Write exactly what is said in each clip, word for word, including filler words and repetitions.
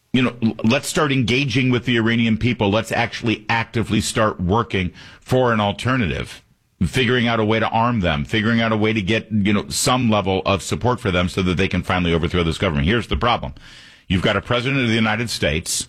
you know, let's start engaging with the Iranian people. Let's actually actively start working for an alternative, figuring out a way to arm them, figuring out a way to get, you know, some level of support for them so that they can finally overthrow this government. Here's the problem. You've got a president of the United States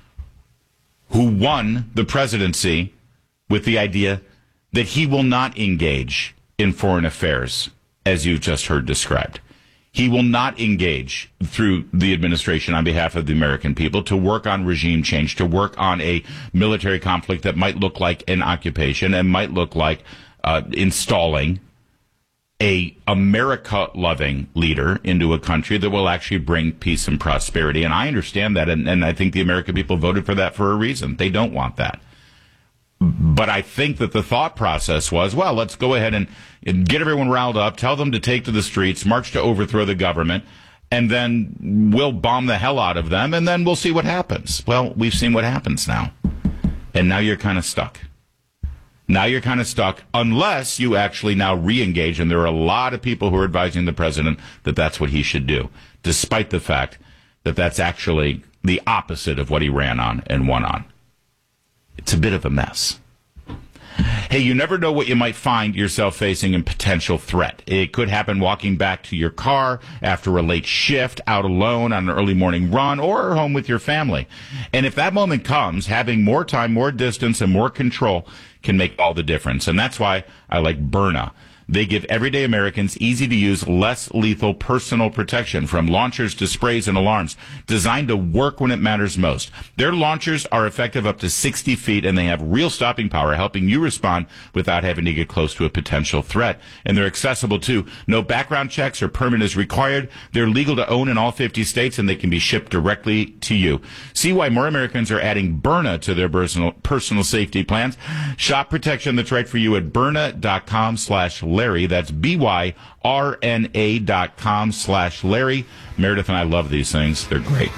who won the presidency with the idea that he will not engage in foreign affairs, as you've just heard described. He will not engage through the administration on behalf of the American people to work on regime change, to work on a military conflict that might look like an occupation and might look like uh, installing a America-loving leader into a country that will actually bring peace and prosperity. And I understand that, and, and I think the American people voted for that for a reason. They don't want that. But I think that the thought process was, well, let's go ahead and, and get everyone riled up, tell them to take to the streets, march to overthrow the government, and then we'll bomb the hell out of them, and then we'll see what happens. Well, we've seen what happens now. And now you're kind of stuck. Now you're kind of stuck unless you actually now re-engage, and there are a lot of people who are advising the president that that's what he should do, despite the fact that that's actually the opposite of what he ran on and won on. It's a bit of a mess. Hey, you never know what you might find yourself facing in potential threat. It could happen walking back to your car after a late shift, out alone on an early morning run, or home with your family. And if that moment comes, having more time, more distance, and more control can make all the difference. And that's why I like Byrna. They give everyday Americans easy-to-use, less lethal personal protection, from launchers to sprays and alarms, designed to work when it matters most. Their launchers are effective up to sixty feet, and they have real stopping power, helping you respond without having to get close to a potential threat. And they're accessible, too. No background checks or permit is required. They're legal to own in all fifty states, and they can be shipped directly to you. See why more Americans are adding Byrna to their personal, personal safety plans. Shop protection that's right for you at Byrna.com slash Larry. That's B-Y-R-N-A dot com slash Larry. Meredith and I love these things. They're great.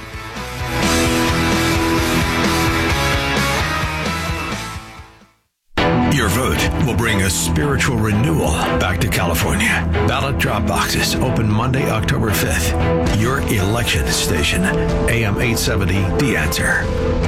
Your vote will bring a spiritual renewal back to California. Ballot drop boxes open Monday, October fifth. Your election station, A M eight seventy, The Answer.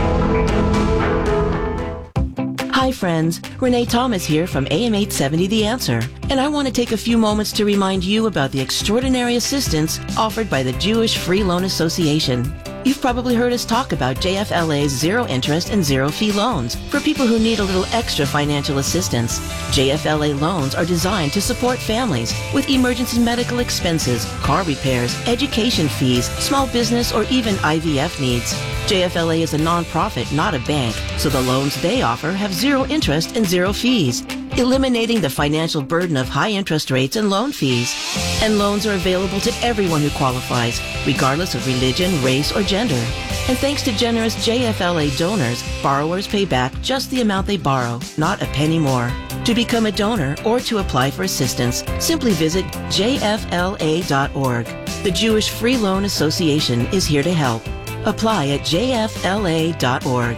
Hi, friends. Renee Thomas here from A M eight seventy The Answer. And I want to take a few moments to remind you about the extraordinary assistance offered by the Jewish Free Loan Association. You've probably heard us talk about J F L A's zero interest and zero fee loans for people who need a little extra financial assistance. J F L A loans are designed to support families with emergency medical expenses, car repairs, education fees, small business, or even I V F needs. J F L A is a nonprofit, not a bank, so the loans they offer have zero interest and zero fees, eliminating the financial burden of high interest rates and loan fees. And loans are available to everyone who qualifies, regardless of religion, race, or gender. And thanks to generous J F L A donors, borrowers pay back just the amount they borrow, not a penny more. To become a donor or to apply for assistance, simply visit J F L A dot org. The Jewish Free Loan Association is here to help. Apply at J F L A dot org.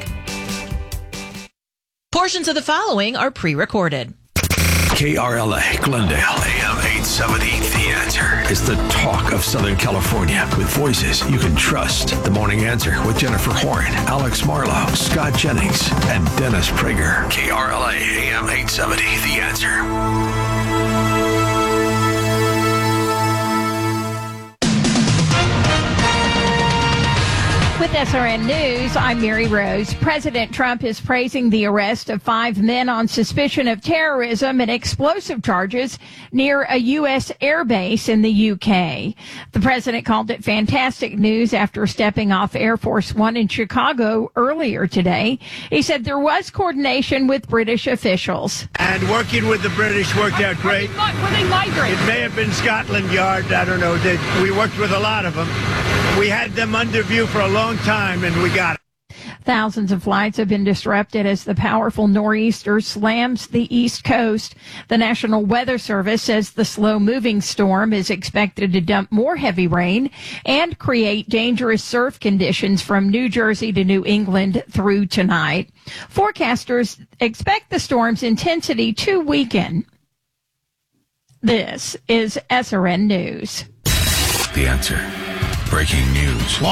Portions of the following are pre-recorded. K R L A, Glendale, A M eight seventy, The Answer is the talk of Southern California with voices you can trust. The Morning Answer with Jennifer Horn, Alex Marlowe, Scott Jennings, and Dennis Prager. K R L A, A M eight seventy, The Answer. With S R N News, I'm Mary Rose. President Trump is praising the arrest of five men on suspicion of terrorism and explosive charges near a U S airbase in the U K. The president called it fantastic news after stepping off Air Force One in Chicago earlier today. He said there was coordination with British officials. And working with the British worked out great. Were they migrants? It may have been Scotland Yard, I don't know. They, we worked with a lot of them. We had them under view for a long time, and we got it. Thousands of flights have been disrupted as the powerful nor'easter slams the East Coast. The National Weather Service says the slow-moving storm is expected to dump more heavy rain and create dangerous surf conditions from New Jersey to New England through tonight. Forecasters expect the storm's intensity to weaken. This is S R N News. The Answer. Breaking news.